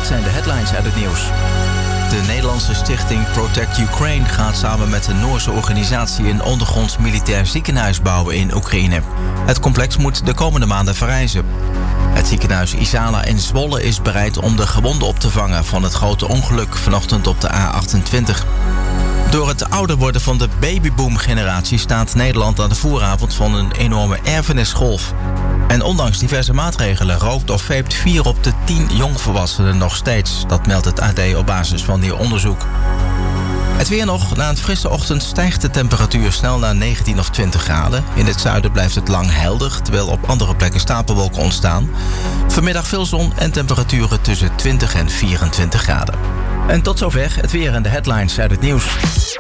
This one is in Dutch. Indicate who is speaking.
Speaker 1: zijn de headlines uit het nieuws. De Nederlandse stichting Protect Ukraine gaat samen met een Noorse organisatie een ondergronds militair ziekenhuis bouwen in Oekraïne. Het complex moet de komende maanden verrijzen. Het ziekenhuis Isala in Zwolle is bereid om de gewonden op te vangen van het grote ongeluk vanochtend op de A28. Door het ouder worden van de babyboom-generatie staat Nederland aan de vooravond van een enorme erfenisgolf. En ondanks diverse maatregelen rookt of veept 4 op de 10 jongvolwassenen nog steeds. Dat meldt het AD op basis van nieuw onderzoek. Het weer nog. Na een frisse ochtend stijgt de temperatuur snel naar 19 of 20 graden. In het zuiden blijft het lang helder, terwijl op andere plekken stapelwolken ontstaan. Vanmiddag veel zon en temperaturen tussen 20 en 24 graden. En tot zover het weer en de headlines uit het nieuws.